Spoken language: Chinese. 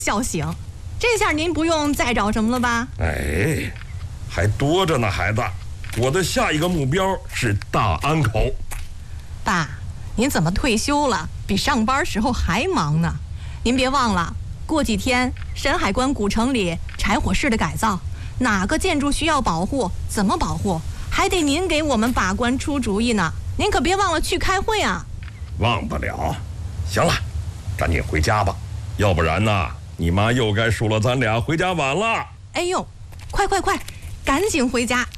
笑醒。这下您不用再找什么了吧？ 哎，还多着呢，孩子。我的下一个目标是大安口。 爸，您怎么退休了，比上班时候还忙呢？您别忘了，过几天山海关古城里柴火市的改造，哪个建筑需要保护，怎么保护，还得您给我们把关出主意呢。您可别忘了去开会啊。 忘不了。行了，赶紧回家吧，要不然呢，你妈又该数落咱俩回家晚了。 哎呦，快，赶紧回家，